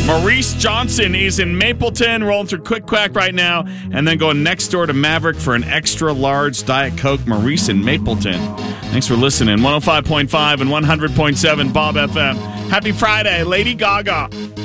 Maurice Johnson is in Mapleton, rolling through Quick Quack right now, and then going next door to Maverick for an extra large Diet Coke. Maurice in Mapleton. Thanks for listening. 105.5 and 100.7 Bob FM. Happy Friday, Lady Gaga.